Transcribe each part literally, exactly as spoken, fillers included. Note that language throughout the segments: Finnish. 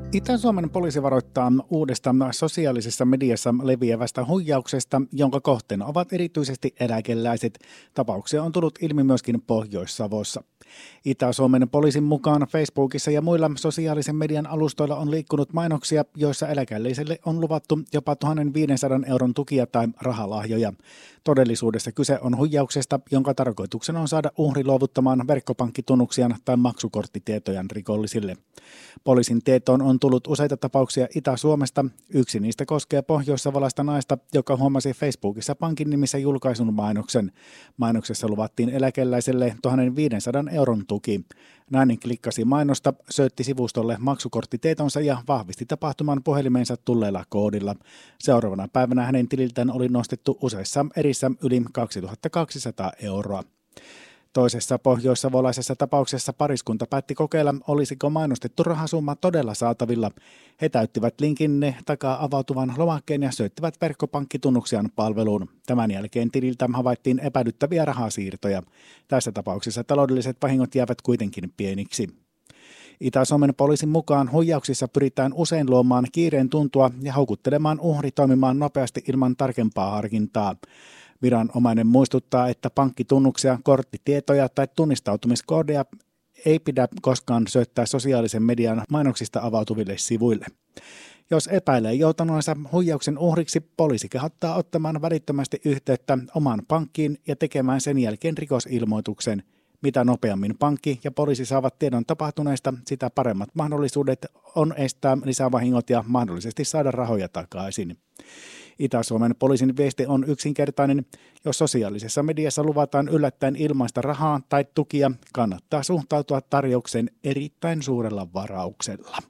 Itä-Suomen poliisi varoittaa uudesta sosiaalisessa mediassa leviävästä huijauksesta, jonka kohteena ovat erityisesti eläkeläiset. Tapauksia on tullut ilmi myöskin Pohjois-Savossa. Itä-Suomen poliisin mukaan Facebookissa ja muilla sosiaalisen median alustoilla on liikkunut mainoksia, joissa eläkeläisille on luvattu jopa tuhatviisisataa euron tukia tai rahalahjoja. Todellisuudessa kyse on huijauksesta, jonka tarkoituksena on saada uhri luovuttamaan verkkopankkitunnuksiaan tai maksukorttitietojaan rikollisille. Poliisin tietoon on tullut useita tapauksia Itä-Suomesta. Yksi niistä koskee pohjoissavolaista naista, joka huomasi Facebookissa pankin nimissä julkaisun mainoksen. Mainoksessa luvattiin eläkeläiselle tuhatviisisataa euron tuki. Nainen klikkasi mainosta, syötti sivustolle maksukorttitietonsa ja vahvisti tapahtuman puhelimeensa tulleella koodilla. Seuraavana päivänä hänen tililtään oli nostettu useissa erissä yli kaksituhattakaksisataa euroa. Toisessa pohjoissavolaisessa tapauksessa pariskunta päätti kokeilla, olisiko mainostettu rahasumma todella saatavilla. He täyttivät linkin takaa avautuvan lomakkeen ja syöttivät verkkopankkitunnuksiaan palveluun. Tämän jälkeen tililtä havaittiin epäilyttäviä rahasiirtoja. Tässä tapauksessa taloudelliset vahingot jäävät kuitenkin pieniksi. Itä-Suomen poliisin mukaan huijauksissa pyritään usein luomaan kiireen tuntua ja houkuttelemaan uhri toimimaan nopeasti ilman tarkempaa harkintaa. Viranomainen muistuttaa, että pankkitunnuksia, korttitietoja tai tunnistautumiskoodeja ei pidä koskaan syöttää sosiaalisen median mainoksista avautuville sivuille. Jos epäilee joutuneensa huijauksen uhriksi, poliisi kehottaa ottamaan välittömästi yhteyttä omaan pankkiin ja tekemään sen jälkeen rikosilmoituksen. Mitä nopeammin pankki ja poliisi saavat tiedon tapahtuneesta, sitä paremmat mahdollisuudet on estää lisävahingot ja mahdollisesti saada rahoja takaisin. Itä-Suomen poliisin viesti on yksinkertainen. Jos sosiaalisessa mediassa luvataan yllättäen ilmaista rahaa tai tukia, kannattaa suhtautua tarjoukseen erittäin suurella varauksella.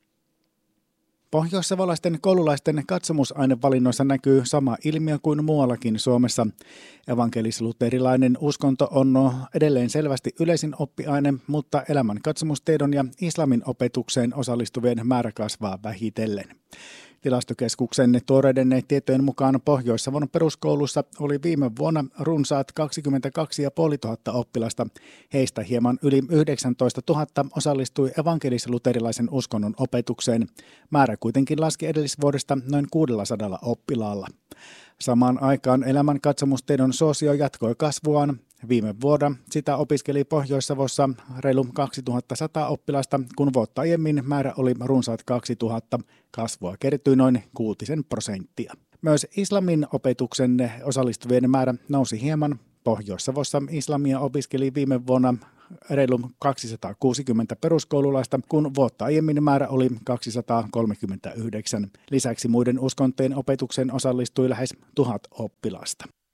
Pohjoissavolaisten koululaisten katsomusainevalinnoissa näkyy sama ilmiö kuin muuallakin Suomessa. Evankelis-luterilainen uskonto on edelleen selvästi yleisin oppiaine, mutta elämän katsomustiedon ja islamin opetukseen osallistuvien määrä kasvaa vähitellen. Tilastokeskuksen tuoreiden tietojen mukaan Pohjois-Savon peruskoulussa oli viime vuonna runsaat kaksikymmentäkaksi tuhatta viisisataa oppilasta. Heistä hieman yli yhdeksäntoistatuhatta osallistui evankelis-luterilaisen uskonnon opetukseen. Määrä kuitenkin laski edellisvuodesta noin kuusisataa oppilaalla. Samaan aikaan elämän katsomustiedon suosio jatkoi kasvuaan. Viime vuonna sitä opiskeli Pohjois-Savossa reilu kaksituhattasata oppilasta, kun vuotta aiemmin määrä oli runsaat kaksituhatta. Kasvua kertyi noin kuutisen prosenttia. Myös islamin opetuksen osallistuvien määrä nousi hieman. Pohjois-Savossa islamia opiskeli viime vuonna reilu kaksisataakuusikymmentä peruskoululaista, kun vuotta aiemmin määrä oli kaksisataakolmekymmentäyhdeksän. Lisäksi muiden uskontojen opetukseen osallistui lähes tuhat oppilasta.